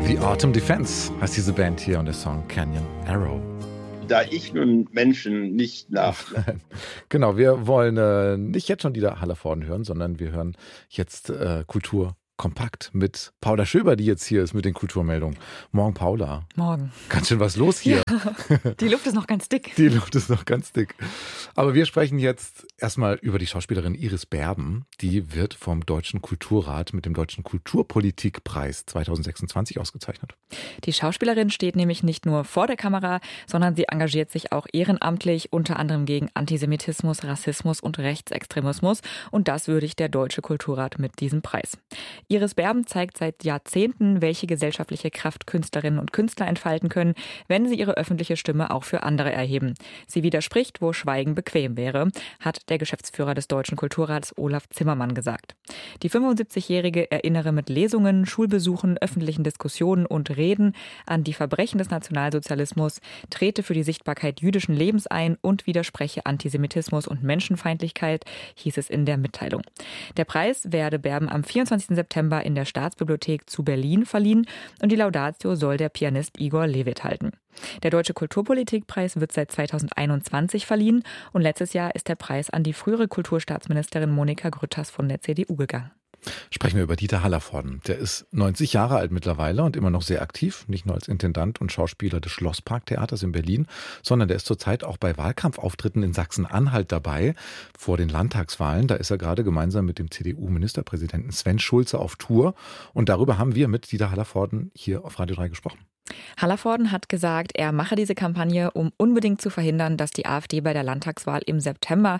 The Autumn Defense heißt diese Band hier und der Song Canyon Arrow. Da ich nun Menschen nicht nach... Genau, wir wollen nicht jetzt schon Dieter Hallervorden hören, sondern wir hören jetzt Kultur kompakt mit Paula Schöber, die jetzt hier ist mit den Kulturmeldungen. Morgen, Paula. Morgen. Ganz schön was los hier. Ja, die Luft ist noch ganz dick. Die Luft ist noch ganz dick. Aber wir sprechen jetzt erstmal über die Schauspielerin Iris Berben. Die wird vom Deutschen Kulturrat mit dem Deutschen Kulturpolitikpreis 2026 ausgezeichnet. Die Schauspielerin steht nämlich nicht nur vor der Kamera, sondern sie engagiert sich auch ehrenamtlich, unter anderem gegen Antisemitismus, Rassismus und Rechtsextremismus. Und das würdigt der Deutsche Kulturrat mit diesem Preis. Iris Berben zeigt seit Jahrzehnten, welche gesellschaftliche Kraft Künstlerinnen und Künstler entfalten können, wenn sie ihre öffentliche Stimme auch für andere erheben. Sie widerspricht, wo Schweigen bequem wäre, hat der Geschäftsführer des Deutschen Kulturrats Olaf Zimmermann gesagt. Die 75-Jährige erinnere mit Lesungen, Schulbesuchen, öffentlichen Diskussionen und Reden an die Verbrechen des Nationalsozialismus, trete für die Sichtbarkeit jüdischen Lebens ein und widerspreche Antisemitismus und Menschenfeindlichkeit, hieß es in der Mitteilung. Der Preis werde Berben am 24. September in der Staatsbibliothek zu Berlin verliehen und die Laudatio soll der Pianist Igor Levit halten. Der Deutsche Kulturpolitikpreis wird seit 2021 verliehen und letztes Jahr ist der Preis an die frühere Kulturstaatsministerin Monika Grütters von der CDU gegangen. Sprechen wir über Dieter Hallervorden. Der ist 90 Jahre alt mittlerweile und immer noch sehr aktiv, nicht nur als Intendant und Schauspieler des Schlossparktheaters in Berlin, sondern der ist zurzeit auch bei Wahlkampfauftritten in Sachsen-Anhalt dabei, vor den Landtagswahlen. Da ist er gerade gemeinsam mit dem CDU-Ministerpräsidenten Sven Schulze auf Tour und darüber haben wir mit Dieter Hallervorden hier auf Radio 3 gesprochen. Hallervorden hat gesagt, er mache diese Kampagne, um unbedingt zu verhindern, dass die AfD bei der Landtagswahl im September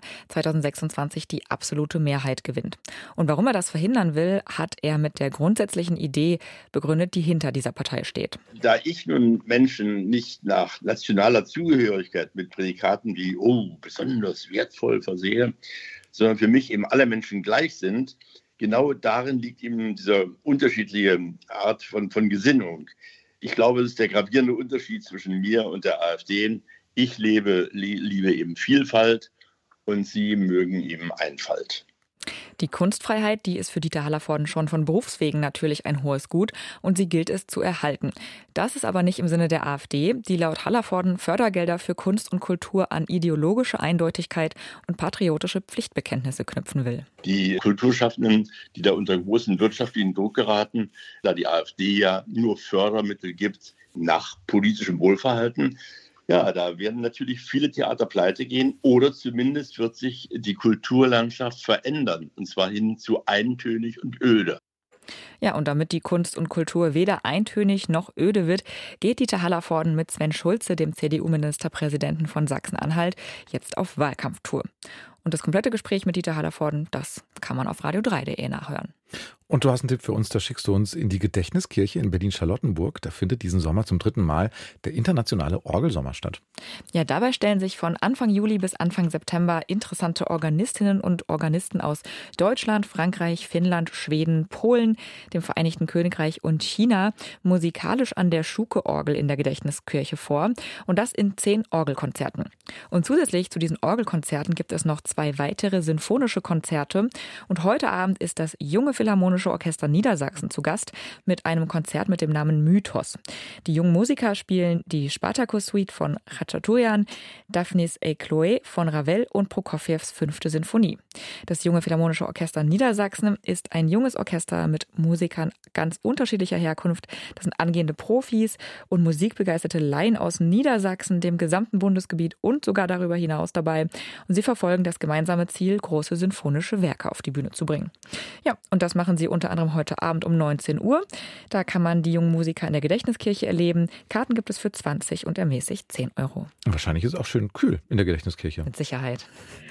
2026 die absolute Mehrheit gewinnt. Und warum er das verhindern will, hat er mit der grundsätzlichen Idee begründet, die hinter dieser Partei steht. Da ich nun Menschen nicht nach nationaler Zugehörigkeit mit Prädikaten wie besonders wertvoll versehe, sondern für mich eben alle Menschen gleich sind, genau darin liegt eben diese unterschiedliche Art von Gesinnung. Ich glaube, das ist der gravierende Unterschied zwischen mir und der AfD. Ich liebe eben Vielfalt und sie mögen eben Einfalt. Die Kunstfreiheit, die ist für Dieter Hallervorden schon von Berufswegen natürlich ein hohes Gut und sie gilt es zu erhalten. Das ist aber nicht im Sinne der AfD, die laut Hallervorden Fördergelder für Kunst und Kultur an ideologische Eindeutigkeit und patriotische Pflichtbekenntnisse knüpfen will. Die Kulturschaffenden, die da unter großen wirtschaftlichen Druck geraten, da die AfD ja nur Fördermittel gibt nach politischem Wohlverhalten, ja, da werden natürlich viele Theater pleite gehen oder zumindest wird sich die Kulturlandschaft verändern und zwar hin zu eintönig und öde. Ja, und damit die Kunst und Kultur weder eintönig noch öde wird, geht Dieter Hallervorden mit Sven Schulze, dem CDU-Ministerpräsidenten von Sachsen-Anhalt, jetzt auf Wahlkampftour. Und das komplette Gespräch mit Dieter Hallervorden, das kann man auf radio3.de nachhören. Und du hast einen Tipp für uns, da schickst du uns in die Gedächtniskirche in Berlin-Charlottenburg. Da findet diesen Sommer zum 3. Mal der internationale Orgelsommer statt. Ja, dabei stellen sich von Anfang Juli bis Anfang September interessante Organistinnen und Organisten aus Deutschland, Frankreich, Finnland, Schweden, Polen, dem Vereinigten Königreich und China musikalisch an der Schuke-Orgel in der Gedächtniskirche vor. Und das in 10 Orgelkonzerten. Und zusätzlich zu diesen Orgelkonzerten gibt es noch 2 weitere sinfonische Konzerte. Und heute Abend ist das Junge Philharmonische Orchester Niedersachsen zu Gast mit einem Konzert mit dem Namen Mythos. Die jungen Musiker spielen die Spartacus-Suite von Khachaturian, Daphnis et Chloé von Ravel und Prokofjews 5. Sinfonie. Das Junge Philharmonische Orchester Niedersachsen ist ein junges Orchester mit Musikern ganz unterschiedlicher Herkunft. Das sind angehende Profis und musikbegeisterte Laien aus Niedersachsen, dem gesamten Bundesgebiet und sogar darüber hinaus dabei. Und sie verfolgen das gemeinsame Ziel, große sinfonische Werke auf die Bühne zu bringen. Ja, und das machen sie unter anderem heute Abend um 19 Uhr. Da kann man die jungen Musiker in der Gedächtniskirche erleben. Karten gibt es für 20 und ermäßigt 10 Euro. Wahrscheinlich ist es auch schön kühl in der Gedächtniskirche. Mit Sicherheit.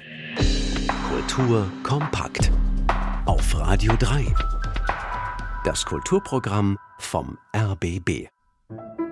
Kultur kompakt. Auf Radio 3. Das Kulturprogramm vom RBB.